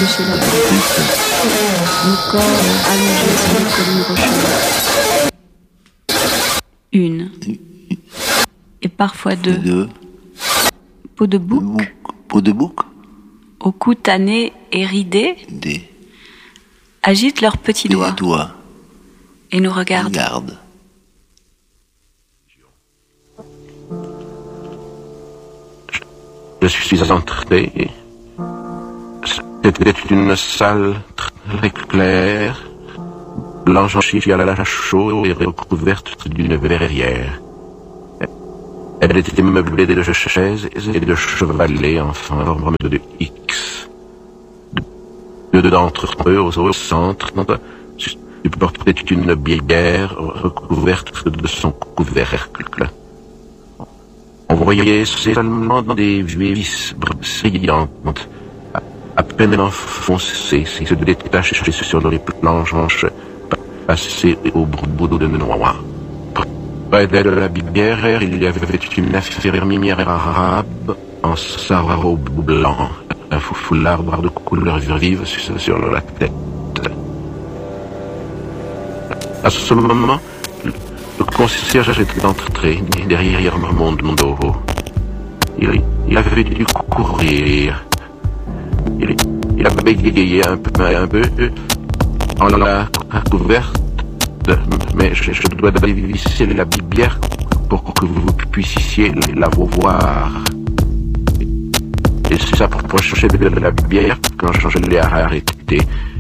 de chez la petite, nos corps allongés sur les collines rocheuses. Une, et parfois deux, peau de bouc, au cou tanné et ridé, agitent leurs petits doigts et nous regardent. Je suis entré. C'était une salle très claire, blanchie à la chaux et recouverte d'une verrière. Elle était meublée de chaises et de chevalets en forme de X. Deux d'entre eux au centre supportaient une bière recouverte de son couvercle. On voyait seulement des vis brillantes, à peine enfoncées, se détachaient sur les planches passées au bout de noix. Près de la bière, il y avait une infirmière arabe en sarrau blanc, un foulard de couleur vive sur la tête. À ce moment, le concierge était entré derrière mon dos. Il avait dû courir. Il a bégayé un peu en la couverte, mais je dois visser la bière pour que vous puissiez la voir. Il s'approchait de la bière quand je l'ai arrêté.